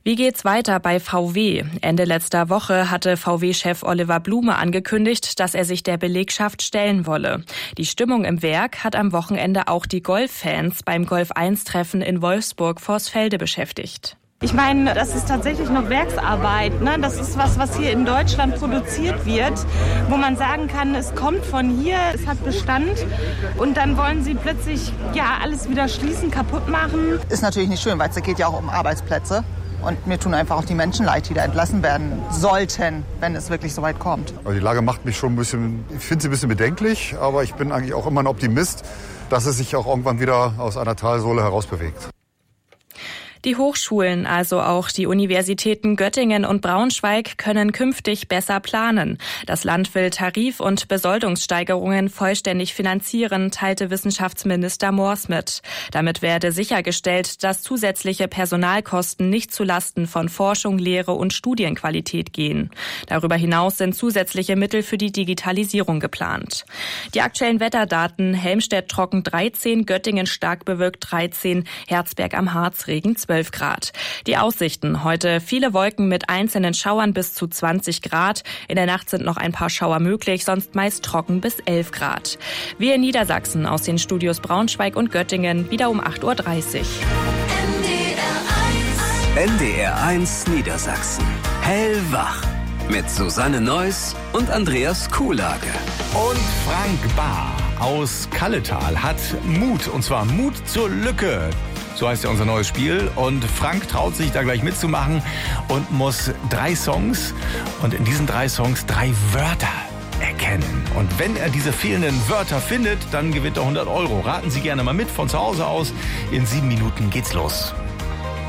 Wie geht's weiter bei VW? Ende letzter Woche hatte VW-Chef Oliver Blume angekündigt, dass er sich der Belegschaft stellen wolle. Die Stimmung im Werk hat am Wochenende auch die Golf-Fans beim Golf-1-Treffen in Wolfsburg-Vorsfelde beschäftigt. Ich meine, das ist tatsächlich noch Werksarbeit, ne? Das ist was hier in Deutschland produziert wird, wo man sagen kann, es kommt von hier, es hat Bestand und dann wollen sie plötzlich alles wieder schließen, kaputt machen. Ist natürlich nicht schön, weil es geht ja auch um Arbeitsplätze. Und mir tun einfach auch die Menschen leid, die da entlassen werden sollten, wenn es wirklich so weit kommt. Also die Lage macht mich schon ein bisschen, ich finde sie ein bisschen bedenklich, aber ich bin eigentlich auch immer ein Optimist, dass es sich auch irgendwann wieder aus einer Talsohle herausbewegt. Die Hochschulen, also auch die Universitäten Göttingen und Braunschweig, können künftig besser planen. Das Land will Tarif- und Besoldungssteigerungen vollständig finanzieren, teilte Wissenschaftsminister Moors mit. Damit werde sichergestellt, dass zusätzliche Personalkosten nicht zulasten von Forschung, Lehre und Studienqualität gehen. Darüber hinaus sind zusätzliche Mittel für die Digitalisierung geplant. Die aktuellen Wetterdaten: Helmstedt trocken 13, Göttingen stark bewölkt 13, Herzberg am Harz Regen 12 Grad. Die Aussichten: heute viele Wolken mit einzelnen Schauern bis zu 20 Grad. In der Nacht sind noch ein paar Schauer möglich, sonst meist trocken bis 11 Grad. Wir in Niedersachsen aus den Studios Braunschweig und Göttingen wieder um 8.30 Uhr. NDR1 Niedersachsen. Hellwach. Mit Susanne Neuss und Andreas Kuhlage. Und Frank Bahr aus Kalletal hat Mut, und zwar Mut zur Lücke. So heißt ja unser neues Spiel. Und Frank traut sich da gleich mitzumachen und muss 3 Songs und in diesen 3 Songs 3 Wörter erkennen. Und wenn er diese fehlenden Wörter findet, dann gewinnt er 100 Euro. Raten Sie gerne mal mit von zu Hause aus. In 7 Minuten geht's los.